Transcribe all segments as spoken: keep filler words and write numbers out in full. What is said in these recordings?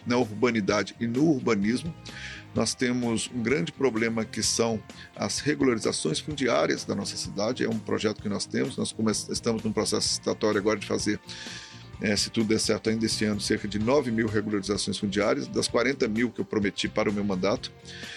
na urbanidade e no urbanismo. Nós temos um grande problema que são as regularizações fundiárias da nossa cidade. É um projeto que nós temos, nós estamos num processo licitatório agora de fazer, é, se tudo der certo ainda este ano, cerca de nove mil regularizações fundiárias, das quarenta mil que eu prometi para o meu mandato.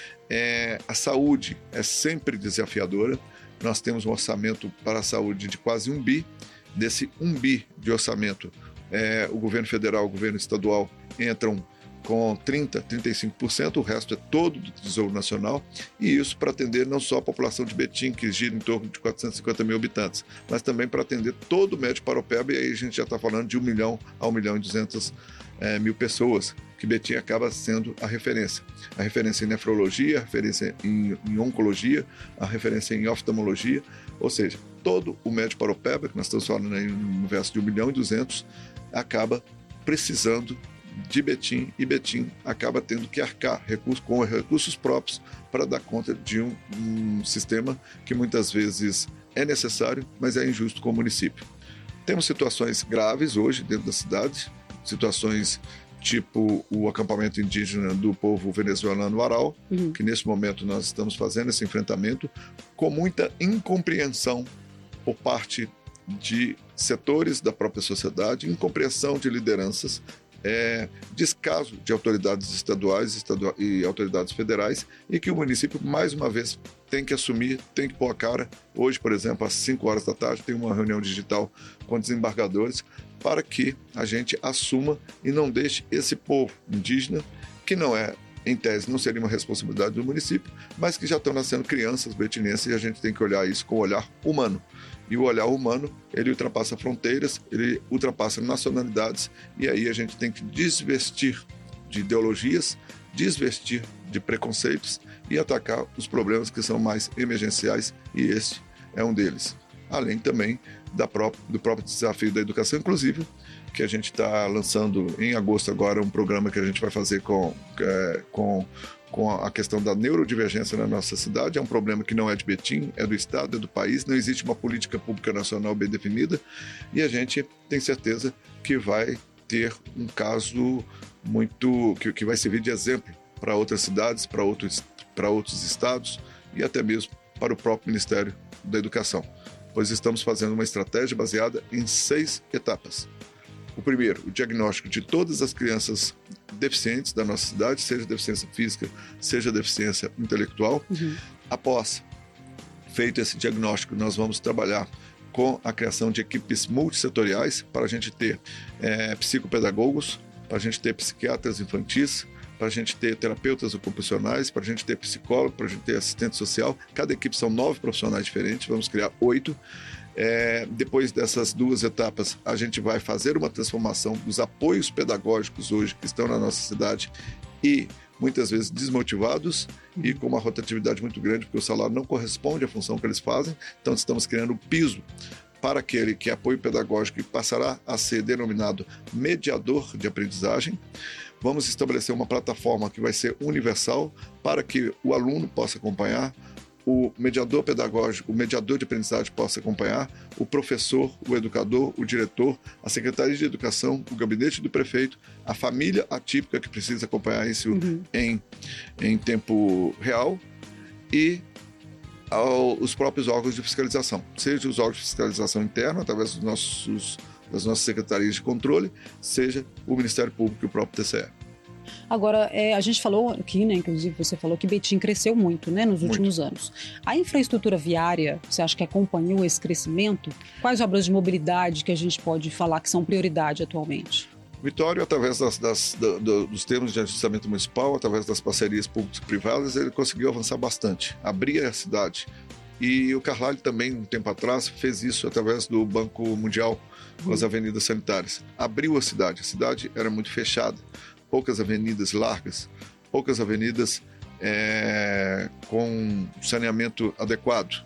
É, a saúde é sempre desafiadora. Nós temos um orçamento para a saúde de quase um bi. Desse um bi de orçamento, é, o governo federal e o governo estadual entram com trinta, trinta e cinco por cento, o resto é todo do Tesouro Nacional, e isso para atender não só a população de Betim, que gira em torno de quatrocentos e cinquenta mil habitantes, mas também para atender todo o Médio Paraupeba, e aí a gente já está falando de um milhão a um milhão e duzentas é, mil pessoas, que Betim acaba sendo a referência. A referência em nefrologia, a referência em, em oncologia, a referência em oftalmologia, ou seja, todo o Médio Paraupeba, que nós estamos falando aí no universo de um milhão e duzentos, acaba precisando de Betim, e Betim acaba tendo que arcar recursos, com recursos próprios para dar conta de um, um sistema que muitas vezes é necessário, mas é injusto com o município. Temos situações graves hoje dentro da cidade, situações tipo o acampamento indígena do povo venezuelano Aral, uhum. que nesse momento nós estamos fazendo esse enfrentamento com muita incompreensão por parte de setores da própria sociedade, incompreensão de lideranças, É, descaso de autoridades estaduais estadual, e autoridades federais, e que o município, mais uma vez, tem que assumir, tem que pôr a cara. Hoje, por exemplo, às cinco horas da tarde, tem uma reunião digital com desembargadores para que a gente assuma e não deixe esse povo indígena, que não é, em tese, não seria uma responsabilidade do município, mas que já estão nascendo crianças betinenses, e a gente tem que olhar isso com o olhar humano. E o olhar humano, ele ultrapassa fronteiras, ele ultrapassa nacionalidades, e aí a gente tem que desvestir de ideologias, desvestir de preconceitos e atacar os problemas que são mais emergenciais, e esse é um deles. Além também da própria, do próprio desafio da educação inclusive, que a gente está lançando em agosto agora um programa que a gente vai fazer com, é, com, com a questão da neurodivergência na nossa cidade. É um problema que não é de Betim, é do Estado, é do país, não existe uma política pública nacional bem definida, e a gente tem certeza que vai ter um caso muito, que, que vai servir de exemplo para outras cidades, para outros, para outros estados e até mesmo para o próprio Ministério da Educação, pois estamos fazendo uma estratégia baseada em seis etapas. O primeiro, o diagnóstico de todas as crianças deficientes da nossa cidade, seja deficiência física, seja deficiência intelectual. Uhum. Após feito esse diagnóstico, nós vamos trabalhar com a criação de equipes multissetoriais para a gente ter é, psicopedagogos, para a gente ter psiquiatras infantis, para a gente ter terapeutas ocupacionais, para a gente ter psicólogo, para a gente ter assistente social. Cada equipe são nove profissionais diferentes, vamos criar oito. É, depois dessas duas etapas, a gente vai fazer uma transformação dos apoios pedagógicos hoje que estão na nossa cidade e muitas vezes desmotivados e com uma rotatividade muito grande, porque o salário não corresponde à função que eles fazem. Então estamos criando o piso para aquele que é apoio pedagógico e passará a ser denominado mediador de aprendizagem. Vamos estabelecer uma plataforma que vai ser universal para que o aluno possa acompanhar, o mediador pedagógico, o mediador de aprendizagem possa acompanhar, o professor, o educador, o diretor, a Secretaria de Educação, o gabinete do prefeito, a família atípica que precisa acompanhar isso uhum. em, em tempo real e ao, os próprios órgãos de fiscalização, seja os órgãos de fiscalização interna, através dos nossos, das nossas secretarias de controle, seja o Ministério Público e o próprio T C E. Agora, é, a gente falou aqui, né, inclusive você falou que Betim cresceu muito, né, nos últimos muito. anos. A infraestrutura viária, você acha que acompanhou esse crescimento? Quais obras de mobilidade que a gente pode falar que são prioridade atualmente? Vitório, através das, das, do, do, dos termos de ajustamento municipal, através das parcerias públicas e privadas, ele conseguiu avançar bastante, abrir a cidade. E o Carlalho também, um tempo atrás, fez isso através do Banco Mundial, com as avenidas sanitárias. Abriu a cidade, a cidade era muito fechada, poucas avenidas largas, poucas avenidas é, com saneamento adequado.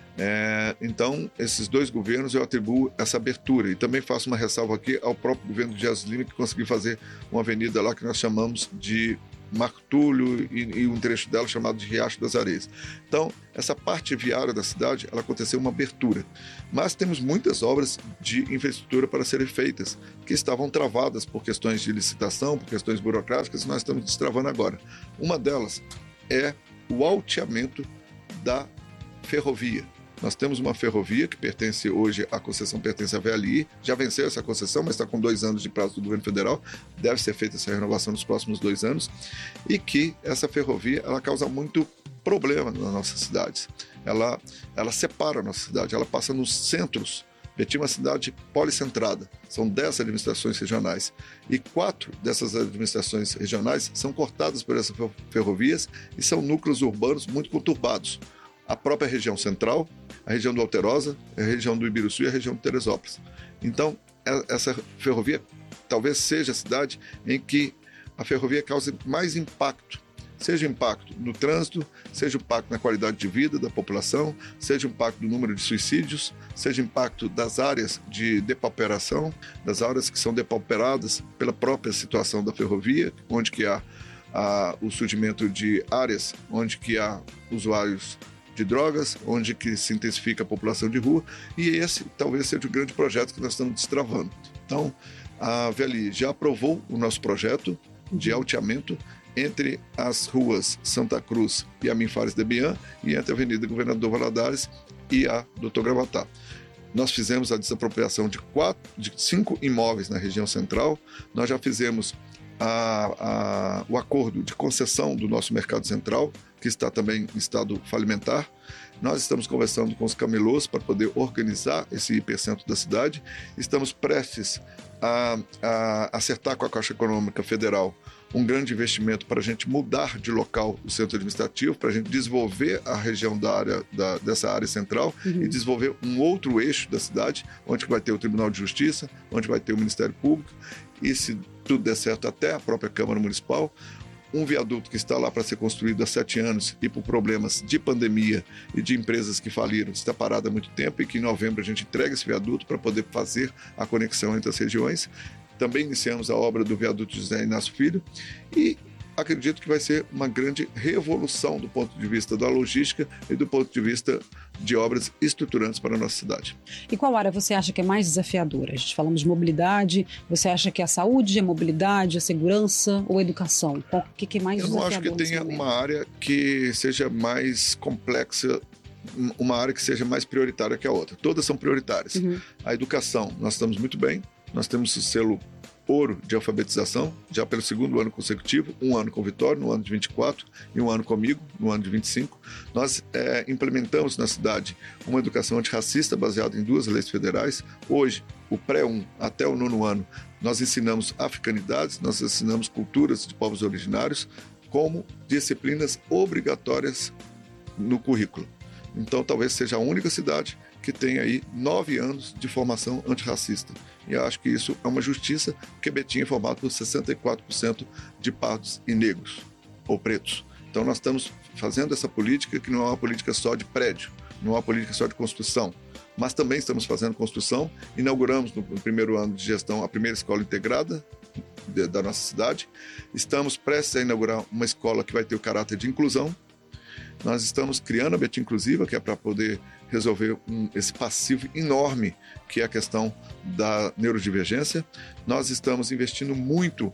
É, então, esses dois governos eu atribuo essa abertura, e também faço uma ressalva aqui ao próprio governo de Jesus Lima, que conseguiu fazer uma avenida lá que nós chamamos de Marco Túlio e, e um trecho dela chamado de Riacho das Areias. Então, essa parte viária da cidade, ela aconteceu uma abertura. Mas temos muitas obras de infraestrutura para serem feitas, que estavam travadas por questões de licitação, por questões burocráticas, e nós estamos destravando agora. Uma delas é o alteamento da ferrovia. Nós temos uma ferrovia que pertence hoje, a concessão pertence à V L I, já venceu essa concessão, mas está com dois anos de prazo do governo federal, deve ser feita essa renovação nos próximos dois anos, e que essa ferrovia, ela causa muito problema nas nossas cidades. Ela, ela separa a nossa cidade, ela passa nos centros. Betim é uma cidade policentrada, são dez administrações regionais, e quatro dessas administrações regionais são cortadas por essas ferrovias e são núcleos urbanos muito conturbados. A própria região central, a região do Alterosa, a região do Ibiruçu e a região de Teresópolis. Então, essa ferrovia talvez seja a cidade em que a ferrovia cause mais impacto, seja impacto no trânsito, seja impacto na qualidade de vida da população, seja impacto no número de suicídios, seja impacto das áreas de depauperação, das áreas que são depauperadas pela própria situação da ferrovia, onde que há, há o surgimento de áreas onde que há usuários de drogas, onde que se intensifica a população de rua, e esse talvez seja o grande projeto que nós estamos destravando. Então, a V L I já aprovou o nosso projeto de alteamento entre as ruas Santa Cruz e Amin Fares de Bian e entre a Avenida Governador Valadares e a Doutor Gravatá. Nós fizemos a desapropriação de, quatro, de cinco imóveis na região central, nós já fizemos a, a, o acordo de concessão do nosso mercado central, que está também em estado falimentar. Nós estamos conversando com os camelôs para poder organizar esse hipercentro da cidade. Estamos prestes a, a acertar com a Caixa Econômica Federal um grande investimento para a gente mudar de local o centro administrativo, para a gente desenvolver a região da área, da, dessa área central uhum. e desenvolver um outro eixo da cidade, onde vai ter o Tribunal de Justiça, onde vai ter o Ministério Público e, se tudo der certo, até a própria Câmara Municipal. Um viaduto que está lá para ser construído há sete anos e por problemas de pandemia e de empresas que faliram, está parado há muito tempo, e que em novembro a gente entrega esse viaduto para poder fazer a conexão entre as regiões. Também iniciamos a obra do viaduto José Inácio Filho e acredito que vai ser uma grande revolução do ponto de vista da logística e do ponto de vista de obras estruturantes para a nossa cidade. E qual área você acha que é mais desafiadora? A gente falamos de mobilidade, você acha que é a saúde, a mobilidade, a segurança ou a educação? O que, que é mais desafiador? Eu não acho que tenha uma área que seja mais complexa, uma área que seja mais prioritária que a outra. Todas são prioritárias. Uhum. A educação, nós estamos muito bem, nós temos o selo ouro de alfabetização, já pelo segundo ano consecutivo, um ano com o Vitório, no ano de vinte e quatro, e um ano comigo, no ano de vinte e cinco. Nós é, implementamos na cidade uma educação antirracista baseada em duas leis federais. Hoje, o pré um até o nono ano, nós ensinamos africanidades, nós ensinamos culturas de povos originários como disciplinas obrigatórias no currículo. Então, talvez seja a única cidade que tem aí nove anos de formação antirracista. E eu acho que isso é uma justiça, porque Betim é formado por sessenta e quatro por cento de pardos e negros ou pretos. Então nós estamos fazendo essa política que não é uma política só de prédio, não é uma política só de construção, mas também estamos fazendo construção. Inauguramos no primeiro ano de gestão a primeira escola integrada da nossa cidade. Estamos prestes a inaugurar uma escola que vai ter o caráter de inclusão. Nós estamos criando a Betim Inclusiva, que é para poder resolver um, esse passivo enorme que é a questão da neurodivergência. Nós estamos investindo muito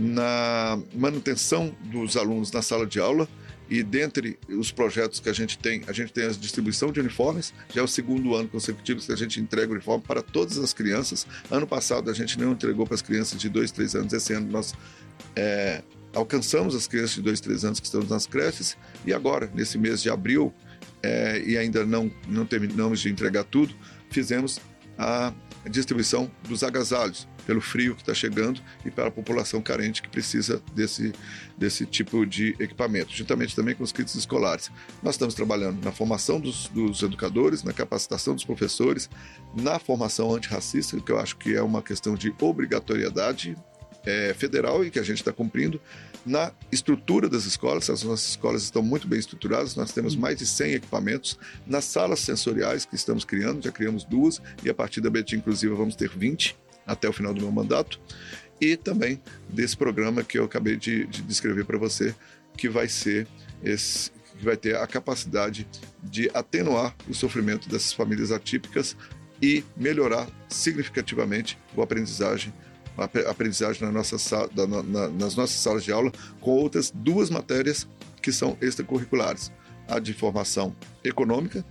na manutenção dos alunos na sala de aula, e dentre os projetos que a gente tem, a gente tem a distribuição de uniformes. Já é o segundo ano consecutivo que a gente entrega o uniforme para todas as crianças. Ano passado a gente não entregou para as crianças de dois, três anos. Esse ano nós é, alcançamos as crianças de dois, três anos que estão nas creches, e agora, nesse mês de abril, é, e ainda não, não terminamos de entregar tudo, fizemos a distribuição dos agasalhos, pelo frio que está chegando e para a população carente que precisa desse, desse tipo de equipamento, juntamente também com os kits escolares. Nós estamos trabalhando na formação dos, dos educadores, na capacitação dos professores, na formação antirracista, que eu acho que é uma questão de obrigatoriedade É, federal e que a gente está cumprindo, na estrutura das escolas. As nossas escolas estão muito bem estruturadas, nós temos mais de cem equipamentos, nas salas sensoriais que estamos criando, já criamos duas, e a partir da Betim Inclusiva vamos ter vinte até o final do meu mandato, e também desse programa que eu acabei de, de descrever para você, que vai ser esse, que vai ter a capacidade de atenuar o sofrimento dessas famílias atípicas e melhorar significativamente a aprendizagem, a aprendizagem na nossa, da, na, nas nossas salas de aula, com outras duas matérias que são extracurriculares, a de formação econômica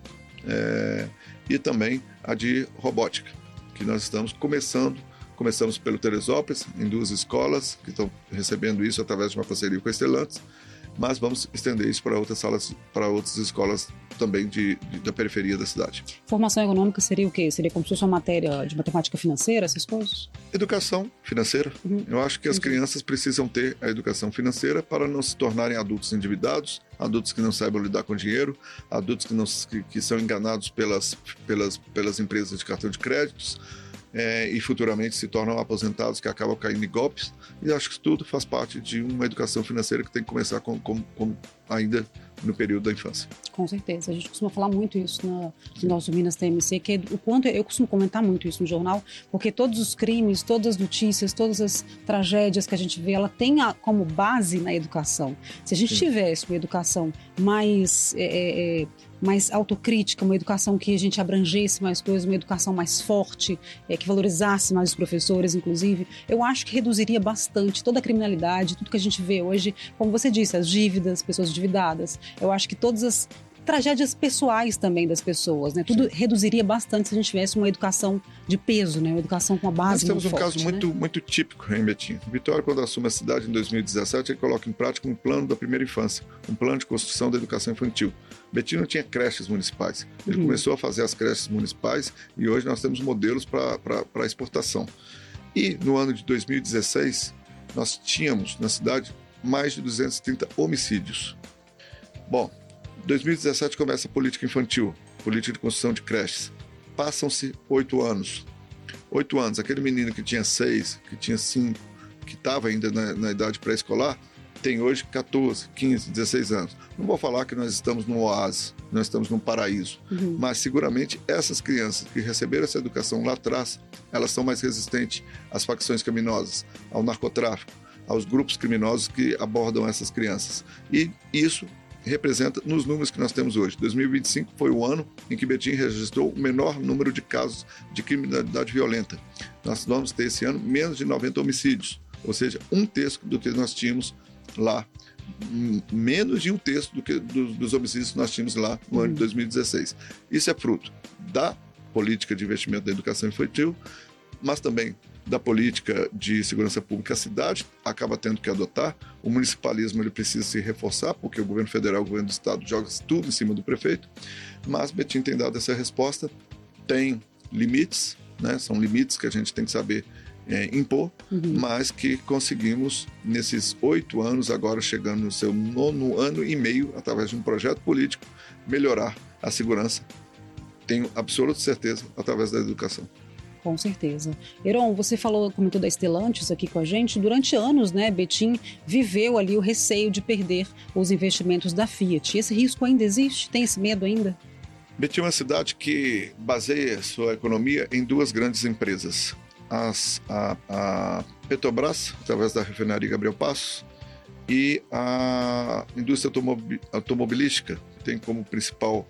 é, e também a de robótica, que nós estamos começando. Começamos pelo Teresópolis, em duas escolas que estão recebendo isso através de uma parceria com a Stellantis, mas vamos estender isso para outras salas, para outras escolas também de, de, da periferia da cidade. Formação econômica seria o quê? Seria como se fosse uma matéria de matemática financeira, essas coisas? Educação financeira. Uhum. Eu acho que as uhum. crianças precisam ter a educação financeira para não se tornarem adultos endividados, adultos que não saibam lidar com dinheiro, adultos que, não, que, que são enganados pelas, pelas, pelas empresas de cartão de créditos, É, e futuramente se tornam aposentados que acabam caindo em golpes, e acho que isso tudo faz parte de uma educação financeira que tem que começar com, com, com ainda no período da infância. Com certeza, a gente costuma falar muito isso na, no nosso Minas T M C, que é o quanto, eu costumo comentar muito isso no jornal, porque todos os crimes, todas as notícias, todas as tragédias que a gente vê, ela tem a, como base na educação. Se a gente Sim. tivesse uma educação mais... É, é, mais autocrítica, uma educação que a gente abrangesse mais coisas, uma educação mais forte, é, que valorizasse mais os professores, inclusive, eu acho que reduziria bastante toda a criminalidade, tudo que a gente vê hoje, como você disse, as dívidas, pessoas endividadas. Eu acho que todas as tragédias pessoais também das pessoas, né? Tudo Sim. reduziria bastante se a gente tivesse uma educação de peso, né? Uma educação com uma base muito forte. Nós temos um caso muito, né? muito típico, hein, Betinho? Vitória, quando assume a cidade em dois mil e dezessete, ele coloca em prática um plano da primeira infância, um plano de construção da educação infantil. Betinho não tinha creches municipais. Ele uhum. começou a fazer as creches municipais e hoje nós temos modelos para exportação. E no ano de dois mil e dezesseis, nós tínhamos na cidade mais de duzentos e trinta homicídios. Bom, dois mil e dezessete começa a política infantil, política de construção de creches. Passam-se oito anos. Oito anos, aquele menino que tinha seis, que tinha cinco, que estava ainda na, na idade pré-escolar, tem hoje catorze, quinze, dezesseis anos. Não vou falar que nós estamos num oásis, nós estamos num paraíso, uhum. mas seguramente essas crianças que receberam essa educação lá atrás, elas são mais resistentes às facções criminosas, ao narcotráfico, aos grupos criminosos que abordam essas crianças. E isso representa nos números que nós temos hoje. dois mil e vinte e cinco foi o ano em que Betim registrou o menor número de casos de criminalidade violenta. Nós vamos ter esse ano menos de noventa homicídios, ou seja, um terço do que nós tínhamos lá, menos de um terço do que, do, dos homicídios que nós tínhamos lá no uhum. ano de dois mil e dezesseis. Isso é fruto da política de investimento da educação infantil, mas também da política de segurança pública. A cidade acaba tendo que adotar. O municipalismo ele precisa se reforçar, porque o governo federal, o governo do estado joga tudo em cima do prefeito, mas Betim tem dado essa resposta, tem limites, né? São limites que a gente tem que saber É, impor, uhum. mas que conseguimos, nesses oito anos, agora chegando no seu nono ano e meio, através de um projeto político, melhorar a segurança. Tenho absoluta certeza, através da educação. Com certeza. Heron, você falou, comentou da Stellantis aqui com a gente. Durante anos, né, Betim viveu ali o receio de perder os investimentos da Fiat. Esse risco ainda existe? Tem esse medo ainda? Betim é uma cidade que baseia sua economia em duas grandes empresas. As, a, a Petrobras, através da refinaria Gabriel Passos, e a indústria automobil, automobilística, que tem como principal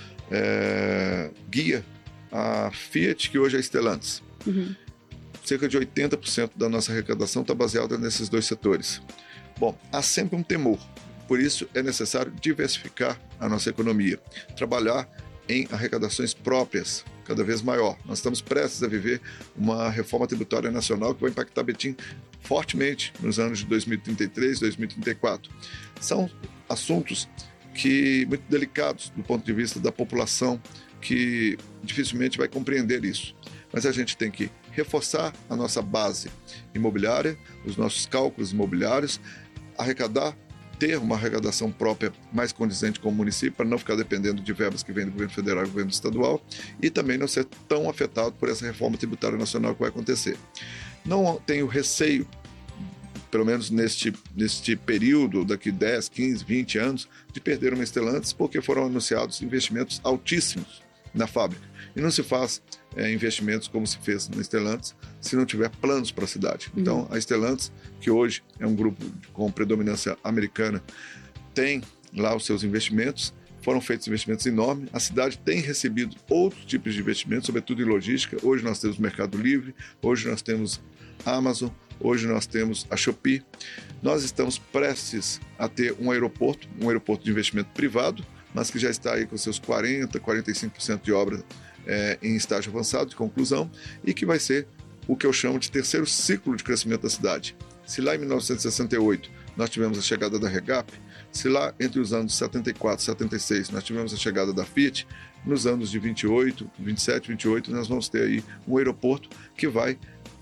é, guia a Fiat, que hoje é a Stellantis. Uhum. Cerca de oitenta por cento da nossa arrecadação está baseada nesses dois setores. Bom, há sempre um temor, por isso é necessário diversificar a nossa economia, trabalhar em arrecadações próprias, cada vez maior. Nós estamos prestes a viver uma reforma tributária nacional que vai impactar Betim fortemente nos anos de dois mil e trinta e três, dois mil e trinta e quatro. São assuntos que muito delicados do ponto de vista da população, que dificilmente vai compreender isso. Mas a gente tem que reforçar a nossa base imobiliária, os nossos cálculos imobiliários, arrecadar, ter uma arrecadação própria mais condizente com o município, para não ficar dependendo de verbas que vêm do governo federal e do governo estadual, e também não ser tão afetado por essa reforma tributária nacional que vai acontecer. Não tenho receio, pelo menos neste, neste período, daqui dez, quinze, vinte anos, de perder uma Stellantis, porque foram anunciados investimentos altíssimos na fábrica. E não se faz é, investimentos como se fez na Stellantis se não tiver planos para a cidade. Uhum. Então, a Stellantis, que hoje é um grupo com predominância americana, tem lá os seus investimentos, foram feitos investimentos enormes, a cidade tem recebido outros tipos de investimentos, sobretudo em logística. Hoje nós temos Mercado Livre, hoje nós temos Amazon, hoje nós temos a Shopee. Nós estamos prestes a ter um aeroporto, um aeroporto de investimento privado, mas que já está aí com seus quarenta, quarenta e cinco por cento de obra é, em estágio avançado de conclusão e que vai ser o que eu chamo de terceiro ciclo de crescimento da cidade. Se lá em mil novecentos e sessenta e oito nós tivemos a chegada da Regap, se lá entre os anos setenta e quatro e setenta e seis nós tivemos a chegada da Fiat, nos anos de vinte e oito, vinte e sete, vinte e oito nós vamos ter aí um aeroporto que vai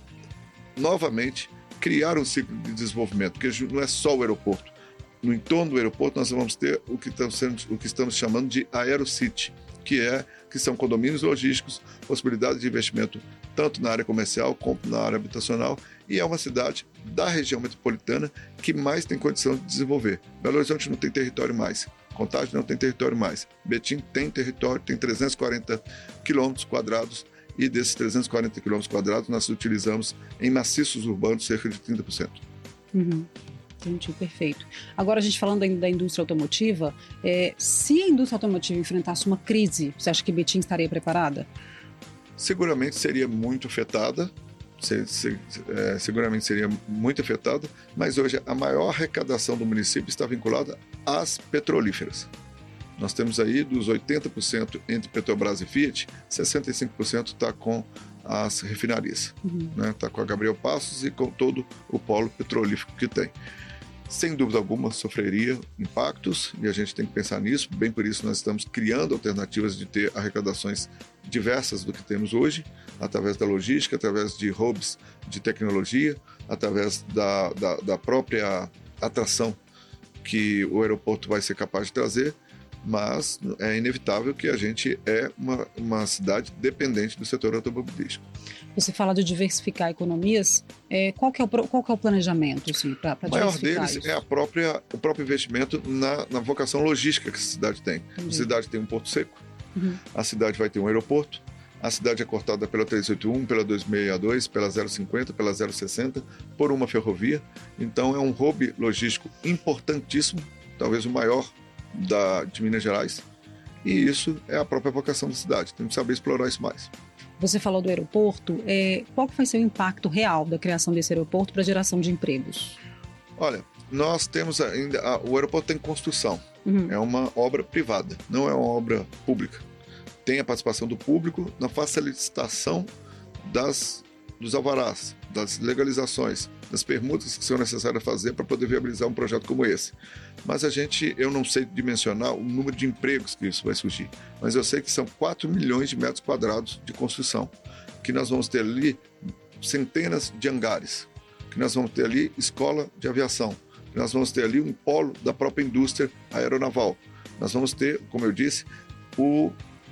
novamente criar um ciclo de desenvolvimento, porque não é só o aeroporto. No entorno do aeroporto nós vamos ter o que estamos, sendo, o que estamos chamando de AeroCity, que, é, que são condomínios logísticos, possibilidades de investimento tanto na área comercial como na área habitacional, e é uma cidade da região metropolitana que mais tem condição de desenvolver. Belo Horizonte não tem território mais, Contagem não tem território mais, Betim tem território, tem trezentos e quarenta quilômetros quadrados, e desses trezentos e quarenta quilômetros quadrados nós utilizamos em maciços urbanos cerca de trinta por cento. Uhum. Entendi, perfeito. Agora, a gente falando ainda da indústria automotiva, é, se a indústria automotiva enfrentasse uma crise, você acha que Betim estaria preparada? Seguramente seria muito afetada, se, se, é, seguramente seria muito afetada, mas hoje a maior arrecadação do município está vinculada às petrolíferas. Nós temos aí dos oitenta por cento entre Petrobras e Fiat, sessenta e cinco por cento está com as refinarias. Uhum. Né? Está com a Gabriel Passos e com todo o polo petrolífero que tem. Sem dúvida alguma, sofreria impactos e a gente tem que pensar nisso. Bem por isso nós estamos criando alternativas de ter arrecadações diversas do que temos hoje, através da logística, através de hubs de tecnologia, através da, da, da própria atração que o aeroporto vai ser capaz de trazer, mas é inevitável que a gente é uma, uma cidade dependente do setor automobilístico. Você fala de diversificar economias, é, qual, que é o, qual que é o planejamento assim, para diversificar? O maior deles isso? é a própria, o próprio investimento na, na vocação logística que a cidade tem. Entendi. A cidade tem um porto seco, uhum. A cidade vai ter um aeroporto, a cidade é cortada pela trezentos e oitenta e um, pela duzentos e sessenta e dois, pela zero cinquenta, pela zero sessenta, por uma ferrovia. Então é um hub logístico importantíssimo, talvez o maior da, de Minas Gerais, e isso é a própria vocação da cidade. Temos que saber explorar isso mais. Você falou do aeroporto, é, qual que vai ser o impacto real da criação desse aeroporto para a geração de empregos? Olha, nós temos ainda, a, o aeroporto tem construção, uhum. É uma obra privada, não é uma obra pública. Tem a participação do público na facilitação das, dos alvarás, das legalizações, das permutas que são necessárias fazer para poder viabilizar um projeto como esse. Mas a gente, eu não sei dimensionar o número de empregos que isso vai surgir, mas eu sei que são quatro milhões de metros quadrados de construção, que nós vamos ter ali centenas de hangares, que nós vamos ter ali escola de aviação, que nós vamos ter ali um polo da própria indústria aeronaval. Nós vamos ter, como eu disse, o,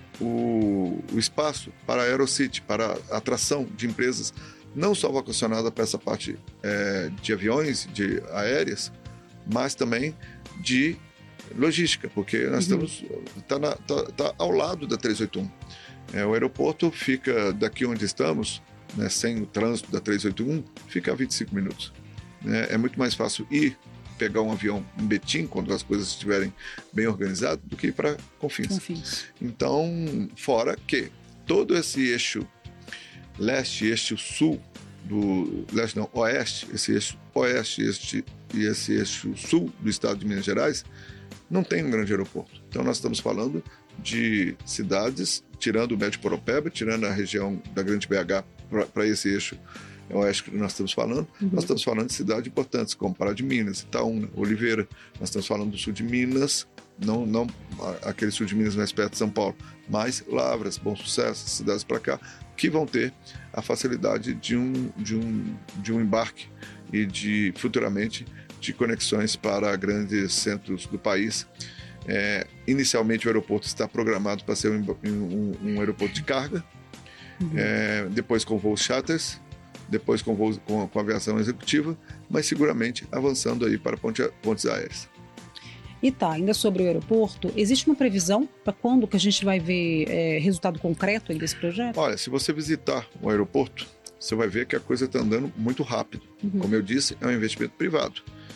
o, o espaço para a AeroCity, para a atração de empresas não só vocacionada para essa parte é, de aviões, de aéreas, mas também de logística, porque nós uhum. estamos tá, na, tá, tá ao lado da trezentos e oitenta e um. É, o aeroporto fica daqui onde estamos, né, sem o trânsito da trezentos e oitenta e um, fica a vinte e cinco minutos. É, é muito mais fácil ir pegar um avião em Betim, quando as coisas estiverem bem organizadas, do que ir para Confins. Confins. Então, fora que todo esse eixo leste, este sul do leste não, oeste, esse eixo oeste este, e esse eixo sul do estado de Minas Gerais não tem um grande aeroporto. Então nós estamos falando de cidades, tirando o Médio Poropeba, tirando a região da Grande B H para esse eixo oeste que nós estamos falando, uhum. Nós estamos falando de cidades importantes como Pará de Minas, Itaúna, Oliveira, nós estamos falando do sul de Minas, não, não aquele sul de Minas mais perto de São Paulo, mas Lavras, Bom Sucesso, cidades para cá, que vão ter a facilidade de um, de um, de um embarque e de, futuramente, de conexões para grandes centros do país. É, inicialmente o aeroporto está programado para ser um, um, um aeroporto de carga, uhum. é, depois com voos charters, depois com, voos, com, com aviação executiva, mas seguramente avançando aí para ponte, pontes aéreas. E tá, ainda sobre o aeroporto, existe uma previsão para quando que a gente vai ver é, resultado concreto aí desse projeto? Olha, se você visitar o aeroporto, você vai ver que a coisa está andando muito rápido. Uhum. Como eu disse, é um investimento privado.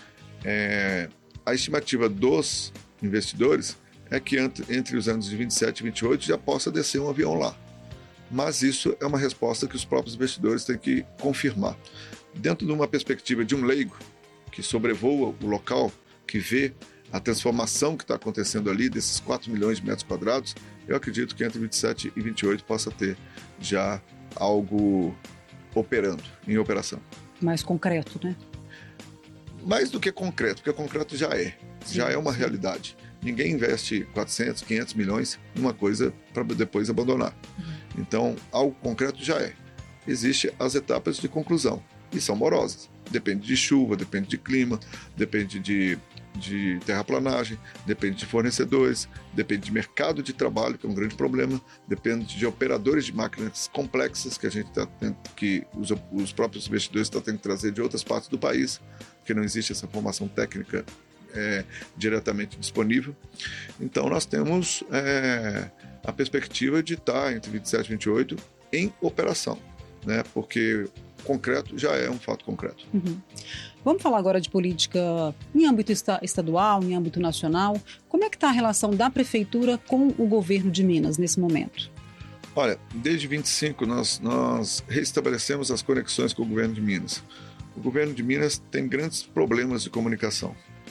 É, a estimativa dos investidores é que entre os anos de vinte e sete e vinte e oito já possa descer um avião lá. Mas isso é uma resposta que os próprios investidores têm que confirmar. Dentro de uma perspectiva de um leigo que sobrevoa o local, que vê a transformação que está acontecendo ali, desses quatro milhões de metros quadrados, eu acredito que entre vinte e sete e vinte e oito possa ter já algo operando, em operação. Mais concreto, né? Mais do que concreto, porque concreto já é, sim, já é uma sim. realidade. Ninguém investe quatrocentos, quinhentos milhões numa coisa para depois abandonar. Uhum. Então, algo concreto já é. Existem as etapas de conclusão, e são morosas. Depende de chuva, depende de clima, depende de, de terraplanagem, depende de fornecedores, depende de mercado de trabalho, que é um grande problema, depende de operadores de máquinas complexas que a gente tá tendo, que os, os próprios investidores estão tendo que trazer de outras partes do país, porque não existe essa formação técnica é, diretamente disponível. Então, nós temos é, a perspectiva de estar entre vinte e sete e vinte e oito em operação, né? Porque concreto já é um fato concreto. Uhum. Vamos falar agora de política em âmbito esta- estadual, em âmbito nacional. Como é que está a relação da prefeitura com o governo de Minas nesse momento? Olha, desde vinte e cinco nós, nós restabelecemos as conexões com o governo de Minas. O governo de Minas tem grandes problemas de comunicação,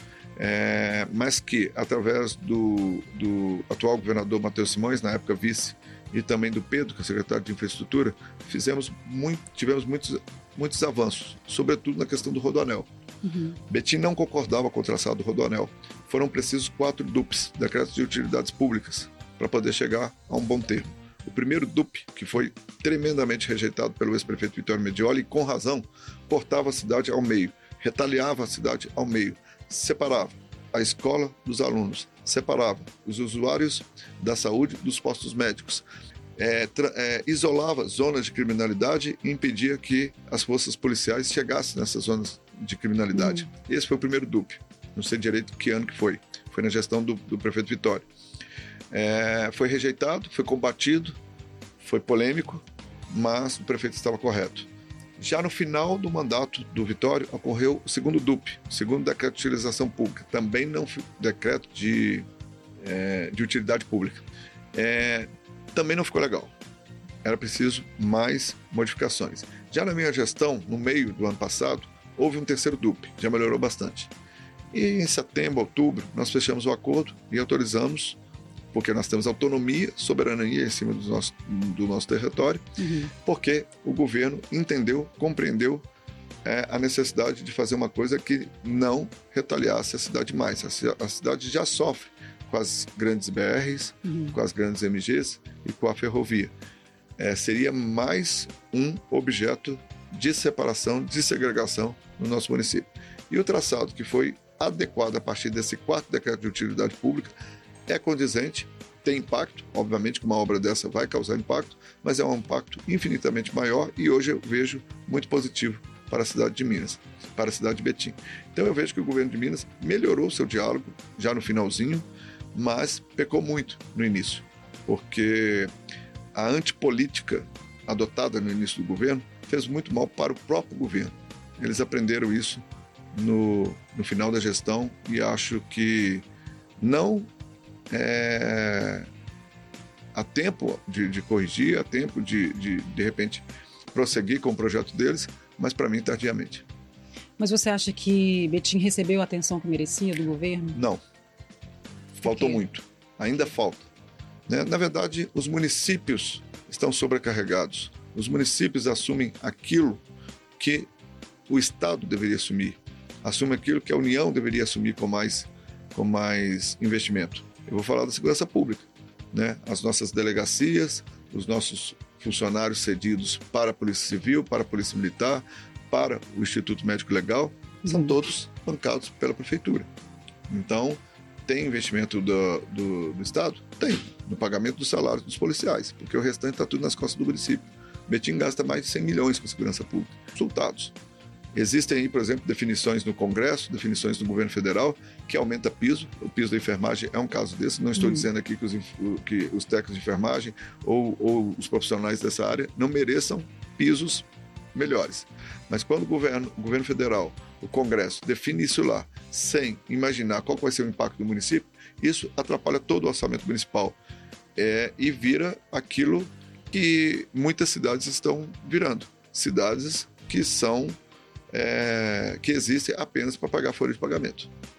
é, mas que, através do, do atual governador Matheus Simões, na época vice, e também do Pedro, que é secretário de Infraestrutura, fizemos muito, tivemos muitos, muitos avanços, sobretudo na questão do Rodoanel. Uhum. Betim não concordava com o traçado do Rodoanel. Foram precisos quatro D U Ps, Decretos de Utilidades Públicas, para poder chegar a um bom termo. O primeiro D U P, que foi tremendamente rejeitado pelo ex-prefeito Vitório Medioli, e com razão, cortava a cidade ao meio, retaliava a cidade ao meio, separava a escola dos alunos, separava os usuários da saúde dos postos médicos, é, tra- é, isolava zonas de criminalidade e impedia que as forças policiais chegassem nessas zonas de criminalidade. Uhum. Esse foi o primeiro D U P. Não sei direito que ano que foi. Foi na gestão do, do prefeito Vitório. É, foi rejeitado, foi combatido, foi polêmico, mas o prefeito estava correto. Já no final do mandato do Vitório, ocorreu o segundo D U P, o segundo decreto de utilização pública, também não decreto de, é, de utilidade pública. É, também não ficou legal. Era preciso mais modificações. Já na minha gestão, no meio do ano passado, houve um terceiro D U P, já melhorou bastante. E em setembro, outubro, nós fechamos o acordo e autorizamos, porque nós temos autonomia, soberania em cima do nosso, do nosso território, uhum. porque o governo entendeu, compreendeu é, a necessidade de fazer uma coisa que não retaliasse a cidade mais. A, a cidade já sofre com as grandes B Rs, uhum. com as grandes M Gs e com a ferrovia. É, seria mais um objeto de separação, de segregação no nosso município. E o traçado que foi adequado a partir desse quarto decreto de utilidade pública é condizente, tem impacto, obviamente que uma obra dessa vai causar impacto, mas é um impacto infinitamente maior e hoje eu vejo muito positivo para a cidade de Minas, para a cidade de Betim. Então eu vejo que o governo de Minas melhorou o seu diálogo já no finalzinho, mas pecou muito no início, porque a antipolítica adotada no início do governo fez muito mal para o próprio governo. Eles aprenderam isso no, no final da gestão e acho que não É, há tempo de, de corrigir, há tempo de, de, de repente, prosseguir com o projeto deles, mas para mim, tardiamente. Mas você acha que Betim recebeu a atenção que merecia do governo? Não. Faltou muito. Ainda falta. Né? Na verdade, os municípios estão sobrecarregados. Os municípios assumem aquilo que o Estado deveria assumir. Assume aquilo que a União deveria assumir com mais, com mais investimento. Eu vou falar da segurança pública, né? As nossas delegacias, os nossos funcionários cedidos para a Polícia Civil, para a Polícia Militar, para o Instituto Médico Legal, são uhum. todos bancados pela Prefeitura. Então, tem investimento do, do, do Estado? Tem, no pagamento dos salários dos policiais, porque o restante está tudo nas costas do município. Betim gasta mais de cem milhões com segurança pública. Resultados. Existem aí, por exemplo, definições no Congresso, definições no governo federal, que aumenta piso. O piso da enfermagem é um caso desse. Não estou uhum. dizendo aqui que os, que os técnicos de enfermagem ou, ou os profissionais dessa área não mereçam pisos melhores. Mas quando o governo, o governo federal, o Congresso, define isso lá, sem imaginar qual vai ser o impacto do município, isso atrapalha todo o orçamento municipal é, e vira aquilo que muitas cidades estão virando. Cidades que são, é, que existem apenas para pagar folha de pagamento.